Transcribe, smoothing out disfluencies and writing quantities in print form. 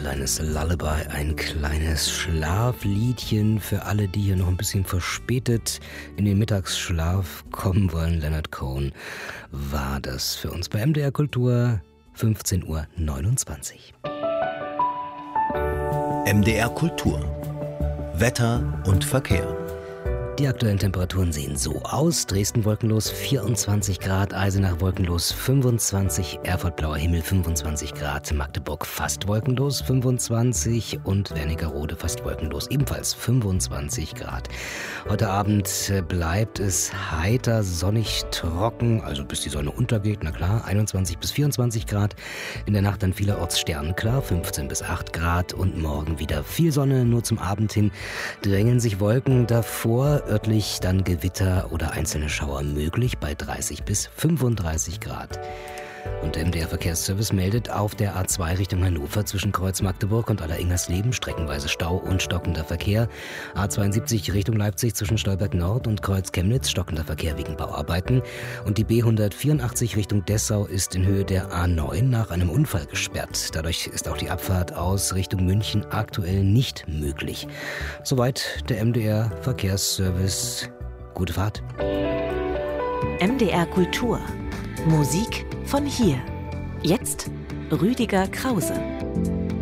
kleines Lullaby, ein kleines Schlafliedchen für alle, die hier noch ein bisschen verspätet in den Mittagsschlaf kommen wollen. Leonard Cohen war das für uns bei MDR Kultur, 15:29 Uhr. MDR Kultur. Wetter und Verkehr. Die aktuellen Temperaturen sehen so aus. Dresden wolkenlos 24 Grad, Eisenach wolkenlos 25, Erfurt blauer Himmel 25 Grad, Magdeburg fast wolkenlos 25 und Wernigerode fast wolkenlos ebenfalls 25 Grad. Heute Abend bleibt es heiter, sonnig, trocken, also bis die Sonne untergeht, na klar, 21 bis 24 Grad. In der Nacht dann vielerorts sternenklar, 15 bis 8 Grad und morgen wieder viel Sonne, nur zum Abend hin drängen sich Wolken davor. Örtlich dann Gewitter oder einzelne Schauer möglich bei 30 bis 35 Grad. Und der MDR Verkehrsservice meldet auf der A2 Richtung Hannover zwischen Kreuz Magdeburg und Aller-Ingersleben streckenweise Stau und stockender Verkehr. A72 Richtung Leipzig zwischen Stolberg Nord und Kreuz Chemnitz stockender Verkehr wegen Bauarbeiten. Und die B184 Richtung Dessau ist in Höhe der A9 nach einem Unfall gesperrt. Dadurch ist auch die Abfahrt aus Richtung München aktuell nicht möglich. Soweit der MDR Verkehrsservice. Gute Fahrt. MDR Kultur. Musik von hier. Jetzt Rüdiger Krause.